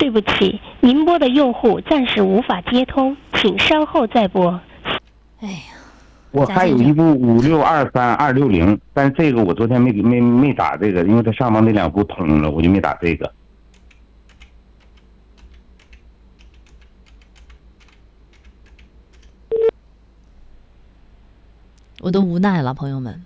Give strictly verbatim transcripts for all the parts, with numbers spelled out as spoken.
对不起，您拨的用户暂时无法接通，请稍后再拨。 哎呀， 我还有一部五六二三二六零，但是这个我昨天没没没打这个，因为它上方那两部通了，我就没打这个。 我都无奈了，朋友们。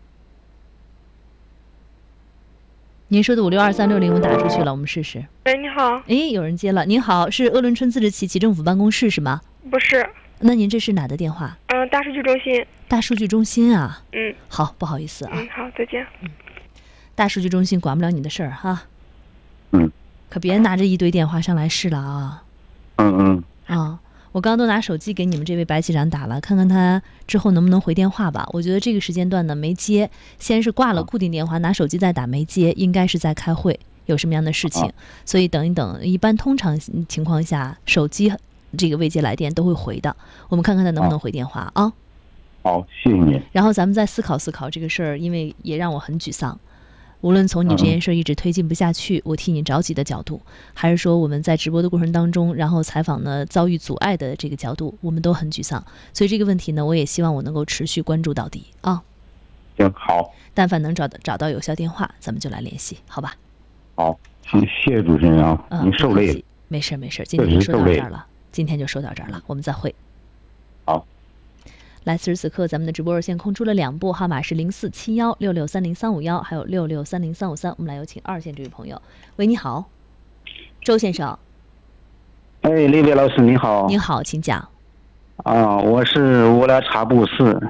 您说的五六二三六零我打出去了，我们试试。 喂，你好。 哎，有人接了。您好，是鄂伦春自治旗旗政府办公室是吗？ 不是。 那您这是哪的电话？ 嗯、呃，大数据中心。 大数据中心啊。 嗯。 好，不好意思啊。 嗯，好，再见。 嗯。大数据中心管不了你的事儿哈。 嗯。 可别拿着一堆电话上来试了啊。 嗯嗯。 啊。我刚刚都拿手机给你们这位白机长打了，看看他之后能不能回电话吧。我觉得这个时间段呢没接，先是挂了固定电话，拿手机再打没接，应该是在开会，有什么样的事情，所以等一等。一般通常情况下，手机这个未接来电都会回的。我们看看他能不能回电话啊。 好，谢谢你。 然后咱们再思考思考这个事儿，因为也让我很沮丧。无论从你这件事一直推进不下去，我替你着急的角度，还是说我们在直播的过程当中，然后采访呢遭遇阻碍的这个角度，我们都很沮丧。所以这个问题呢，我也希望我能够持续关注到底啊。 行，好。 但凡能找到找到有效电话，咱们就来联系，好吧？ 好，行，谢谢主持人啊， 嗯、 您受累了。 没事没事，今天就说到这儿了，今天就说到这儿了，我们再会。 好。 来，此时此刻，咱们的直播热线空出了两部，号码是零四七幺六六三零三五幺，还有六六三零三五三。我们来有请二线这位朋友。喂，你好，周先生。 哎，李伟老师，你好。 您好，请讲。 啊，我是乌拉察布市。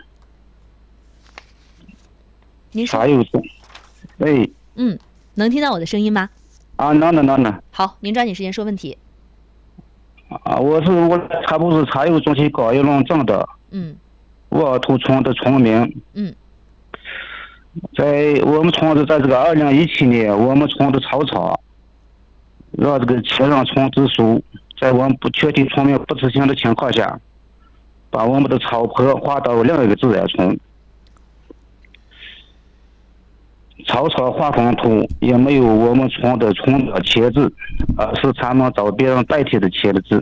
您说。 茶有中。哎。 嗯，能听到我的声音吗？ 啊，能的，能的。 好，您抓紧时间说问题。 啊，我是乌拉察布市茶油中心高一龙镇的。 嗯。 沃尔图村的村民。 嗯， 在我们村子，在这个二零一七年，我们村的草草让这个切让村支书，在我们不全体村民不知情的情况下，把我们的草坡划到另一个自然村。草草划分图也没有我们村的村长签字，而是他们找别人代替的签的字。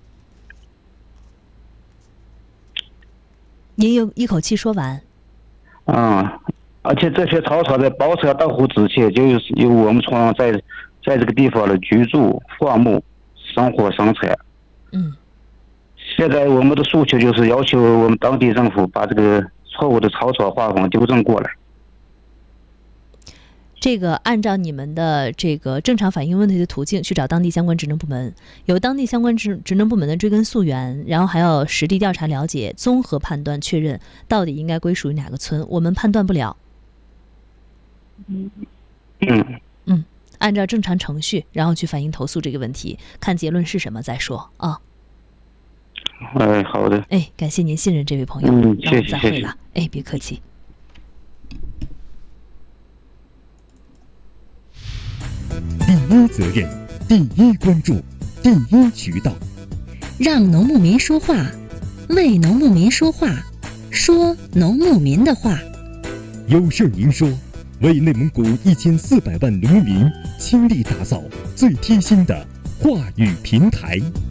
您有一口气说完。 嗯，而且这些草草在包车到户之前，就有我们村在在这个地方的居住、放牧、生活、生产。 嗯。 现在我们的诉求就是要求我们当地政府把这个错误的草草划分纠正过来。 这个按照你们的这个正常反映问题的途径去找当地相关职能部门，有当地相关职职能部门的追根溯源，然后还要实地调查了解，综合判断确认到底应该归属于哪个村，我们判断不了。 嗯嗯，按照正常程序，然后去反映投诉这个问题，看结论是什么再说啊。 哎，好的。 哎，感谢您信任这位朋友。 嗯，谢谢， 再会了。哎，别客气。 第一责任，第一关注，第一渠道， 让农牧民说话，为农牧民说话，说农牧民的话。 有事您说，为内蒙古一千四百万农民倾力打造最贴心的话语平台。